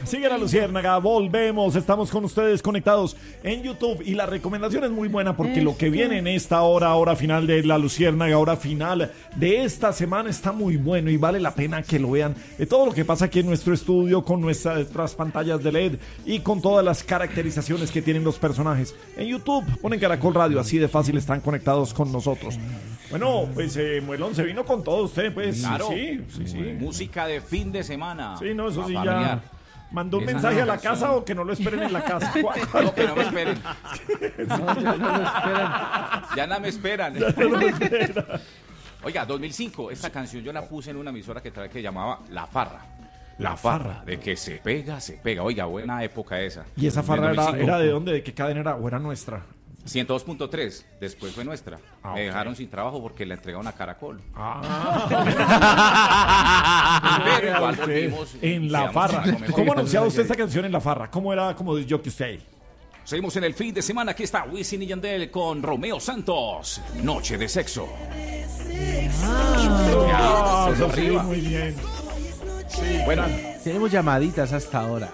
Sigue la Luciérnaga, volvemos, estamos con ustedes conectados en YouTube y la recomendación es muy buena porque lo que viene en esta hora final de la Luciérnaga, hora final de esta semana está muy bueno y vale la pena que lo vean. De todo lo que pasa aquí en nuestro estudio con nuestras pantallas de LED y con todas las caracterizaciones que tienen los personajes. En YouTube ponen Caracol Radio, así de fácil están conectados con nosotros. Bueno, pues Muelón se vino con todo usted, pues. Claro. Sí. Música de fin de semana. Sí, no, eso sí familiar. ya. ¿Mandó un mensaje a la casa o que no lo esperen en la casa? No, que no me esperen. No, ya no lo esperan. Ya no me esperan. Ya no lo esperan. Oiga, 2005, esta canción yo la puse en una emisora que llamaba La Farra. La Farra. De que se pega, se pega. Oiga, buena época esa. ¿Y esa farra Del 2005. era de dónde? ¿De qué cadena era? ¿O era nuestra? 102.3, después fue nuestra. Ah, Me dejaron sin trabajo porque la entregaron a Caracol. Pero igual volvimos. En La Farra. ¿Cómo anunciaba usted esta canción en La Farra? ¿Cómo era como de Jockey Stay? Seguimos en el fin de semana. Aquí está Wisin y Yandel con Romeo Santos. Noche de sexo. Eso sí, muy bien. Sí, bueno. Tenemos llamaditas hasta ahora.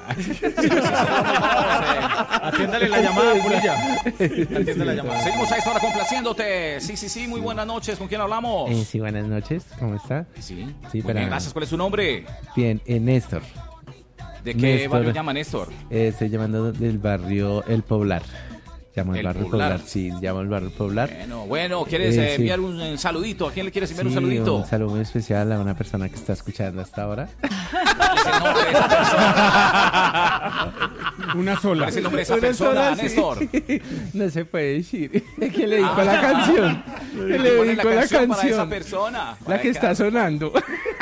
Atiéndale la llamada, Pulilla. Atiéndale la llamada. Seguimos a esta hora complaciéndote. Sí, muy buenas noches. ¿Con quién hablamos? Sí, buenas noches. ¿Cómo está? Sí, Sí, muy bien, gracias. ¿Cuál es su nombre? Bien, Néstor. ¿De qué Néstor. barrio llama Néstor? Estoy llamando del barrio El Poblar. Llamo El el barrio Poblar. Poblar. Sí, llamo el barrio Poblar. Bueno, ¿quieres Sí. enviar un saludito? ¿A quién le quieres enviar un Sí, saludito? un saludo muy especial a una persona que está escuchando hasta ahora. ¿Cuál es el nombre de esa persona? Una sola. ¿Cuál es el nombre de esa Una persona, sola, sí. Néstor? No se puede decir. ¿Qué le dedico a la canción? ¿Qué le ¿Cuál es dedico a la para esa canción? persona? La que está sonando.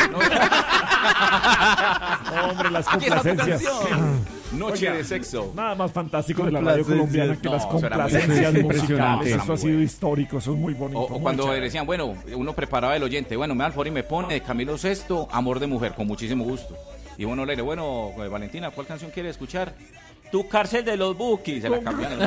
Hombre, las Aquí está tu complacencias. canción. Noche Oiga, de sexo. Nada más fantástico de la radio colombiana que las No, eso era muy complacencias impresionante. musicales. Eso ha sido Bueno. histórico, eso es muy bonito. O muy cuando chévere. decían, bueno, uno preparaba el oyente, bueno, me da el favor y me pone de Camilo Sesto, Amor de Mujer, con muchísimo gusto. Y bueno, le digo, bueno, Valentina, ¿cuál canción quiere escuchar? Tu cárcel de los Bukis. Se la cambiaron.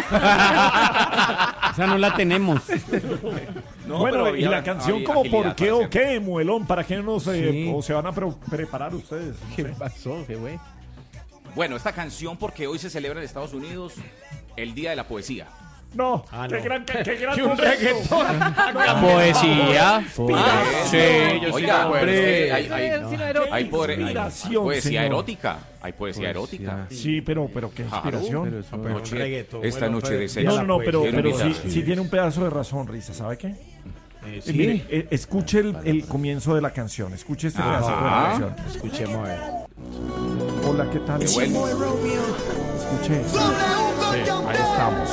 Esa no la tenemos. No, Bueno, pero y la había- canción había como agilidad ¿por qué para o hacerlo. qué, Muelón? ¿Para qué no Sí. o se van a preparar ustedes? No ¿Qué sé. pasó? ¿Qué güey? Bueno, esta canción porque hoy se celebra en Estados Unidos el Día de la Poesía. No, Ah, qué no. gran Y un momento. reggaetón. No, Poesía. Sí, yo sí Oiga, me acuerdo. pero es que Sí, hay inspiración, poesía señor. erótica. Hay poesía erótica. Sí, pero qué Claro. inspiración. Pero eso- Esta noche de sexo. No, pero Quiero invitar. sí tiene un pedazo de razón, Risa, ¿sabe qué? Sí. Mire, escuche el comienzo de la canción, escuche este pedacito de la canción. Escuchemos a ver. Hola, ¿qué tal? Qué bueno. Escuche eso. Sí, ahí estamos.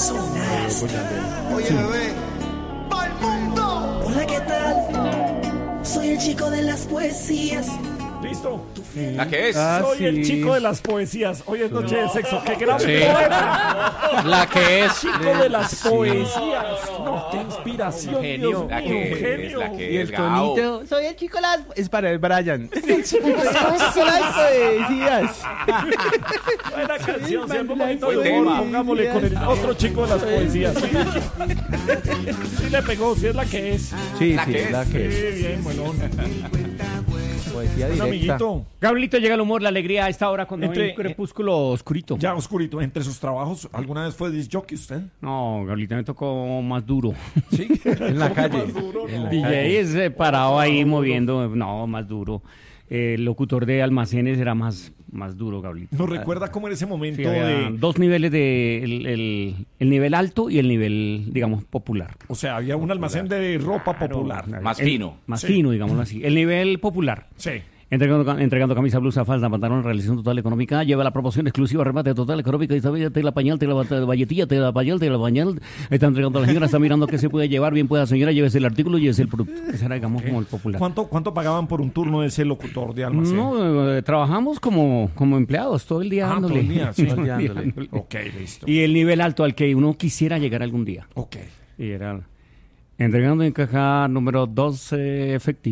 Oye, bebé, pa'l mundo. Hola, ¿qué tal? Soy el chico de las poesías. ¿Listo? ¿La que es? Soy sí. el chico de las poesías. Hoy es noche de sexo. ¡Qué gran Sí. poeta! La que es. Chico de las poesías. No, qué inspiración. Genio. Dios La mío, que es, genio. la que Y es, el Gao. tonito, soy el chico de las... Es para el Brian. El chico de las poesías. Buena canción, siempre un poquito Buen de tema. humor. Pongámosle con el otro chico de las poesías. Sí, sí le pegó, sí es la que es. Sí, La sí, que es. la que es. Sí, bien, bueno. Poesía Un directa. amiguito. Gabrielito, llega el humor, la alegría a esta hora cuando Entre- hay un crepúsculo oscurito. Ya oscurito, entre sus trabajos, ¿alguna vez fue disc jockey usted? No, Gabrielito me tocó más duro. Sí. En la calle. En la DJ es parado ahí moviendo, no, más duro. El locutor de almacenes era más duro, Gabrielito. ¿Nos recuerda cómo en ese momento Sí, había de... dos niveles de el nivel alto y el nivel, digamos, popular. O sea, había un almacén de ropa popular. Más fino. Más Sí. fino, digámoslo así. El nivel popular. Sí. Entregando camisa, blusa, falda, pantalón, realización total económica, lleva la promoción exclusiva, remate total económica, te la pañal, te la valletilla, te la pañal, está entregando a la señora, está mirando qué se puede llevar, bien pueda señora, llévese el artículo, llévese el producto. Ese era, digamos, como el popular. ¿Cuánto pagaban por un turno de ese locutor de almacén? No, trabajamos como empleados todo el día Ah, dándole. todo el día, sí. Todo el día Dándole. dándole. Ok, listo. Y el nivel alto al que uno quisiera llegar algún día. Ok. Y era entregando en caja número 12 efectivo,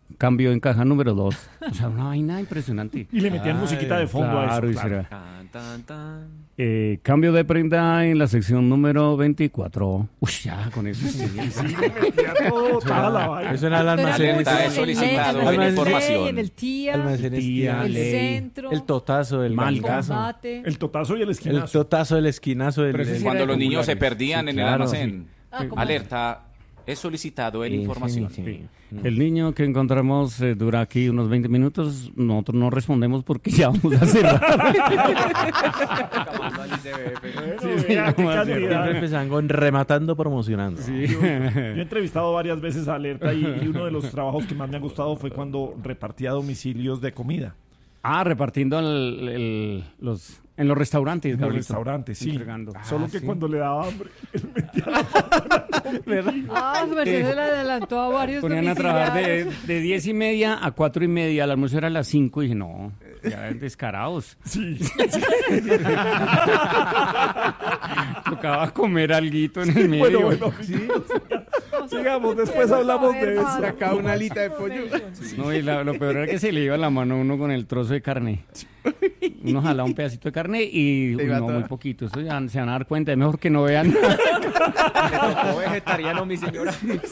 cambio en caja número 2. O sea, una vaina impresionante. Y le metían musiquita de fondo Claro, a y eso. Claro. será. Tan, tan, tan. Cambio de prenda en la sección número 24. Uy, ya, con eso. Sí, le metía todo, toda la vaina. Eso era el almacén. Alerta, es solicitado en información. En el tía, Almacén Tía, el ley. centro, El totazo, el Malgazo. combate. El totazo y el El esquinazo. totazo, el esquinazo, Pero ese sí Cuando era los de niños se populares. perdían Sí, en el claro, almacén. ¿cómo? Alerta, es solicitado el información. Sí. El niño que encontramos dura aquí unos 20 minutos. Nosotros no respondemos porque ya vamos a cerrar. Bueno, vea, qué no, cantidad. Siempre empezaban con rematando, promocionando. Yo he entrevistado varias veces a Alerta y uno de los trabajos que más me ha gustado fue cuando repartía domicilios de comida. Repartiendo en los restaurantes, En los Gabrielito. restaurantes, sí. Entregando. Solo que sí. cuando le daba hambre, él metía Ah, su merced se le adelantó a varios Ponían a trabajar domiciliarios. de 10:30 a 4:30. El almuerzo era a las 5 y dije, no, ya descarados. Sí. Tocaba comer alguito en el medio. Bueno, sigamos, después hablamos de eso. Sacaba una alita de pollo. No, y lo peor era que se le iba la mano a uno con el trozo de carne. Uno jalaba un pedacito de carne y iba no, toda. muy poquito. Eso ya se van a dar cuenta. Es mejor que no vean. Le tocó vegetariano, mi señora.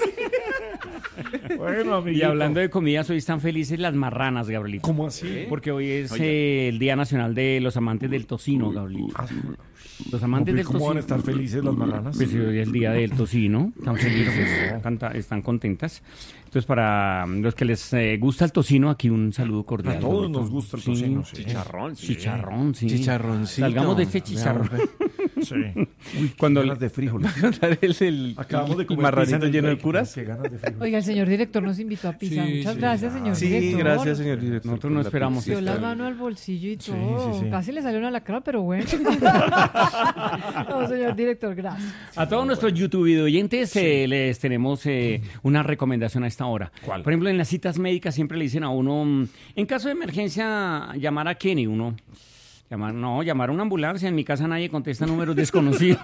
Bueno, amiguito. Y hablando de comidas, hoy están felices las marranas, Gabrielito. ¿Cómo así? Porque hoy es el Día Nacional de los Amantes del Tocino, Gabrielito. Los amantes del ¿Cómo tocino. van a estar felices las marranas? Pues hoy es el día del tocino, están felices, están contentas. Entonces, para los que les gusta el tocino, aquí un saludo cordial. A todos Roberto. nos gusta el Sí. tocino, sí. Chicharrón, sí. Chicharrón, sí. Chicharroncito. Salgamos de este chicharrón. Sí. Cuando Ganas de frijol. el Acabamos de el comer marranito pizza en el lleno de break. curas. Qué ganas de frijol. Oiga, el señor director nos invitó a pizza. Sí, Muchas sí. gracias, señor Sí, director. gracias, señor director. Nosotros por no la esperamos Dio pizza. la mano al bolsillo y Sí, todo. sí, sí. Casi le salió una lacra, pero bueno. No, señor director, gracias. a todos nuestros YouTube oyentes les tenemos una recomendación a esta hora. ¿Cuál? Por ejemplo, en las citas médicas siempre le dicen a uno, en caso de emergencia, llamar a quién y uno... llamar a una ambulancia. En mi casa nadie contesta números desconocidos.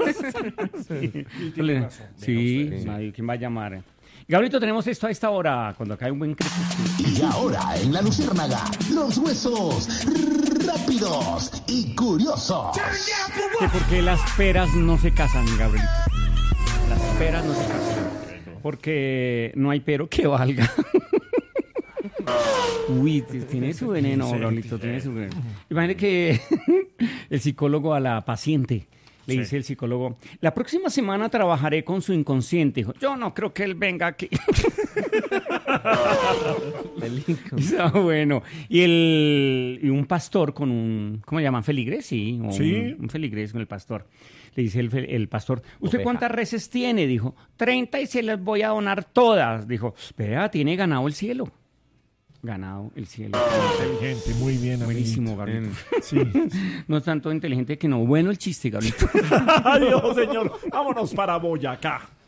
Sí, nadie. ¿Quién va a llamar? Gabrielito, tenemos esto a esta hora, cuando acá hay un buen crepúsculo. Y ahora en la Luciérnaga, los huesos rápidos y curiosos. Que por qué las peras no se casan, Gabrielito. Las peras no se casan. Porque no hay pero que valga. Uy, tiene su veneno, Gabrielito, tiene su veneno. Imagínate que el psicólogo a la paciente le dice el psicólogo, la próxima semana trabajaré con su inconsciente. Dijo, yo no creo que él venga aquí. Bueno, y un pastor con un, ¿cómo le llaman? ¿Feligrés? Sí, Sí. Un feligrés con el pastor. Le dice el pastor, ¿usted Oveja. cuántas reses tiene? Dijo, 30 y se las voy a donar todas. Dijo, vea, tiene ganado el cielo. Ganado el cielo. Inteligente, muy bien, Buenísimo, amiguito. Gabrielito. Sí. No es tanto inteligente que no. Bueno el chiste, Gabrielito. Adiós, señor. Vámonos para Boyacá.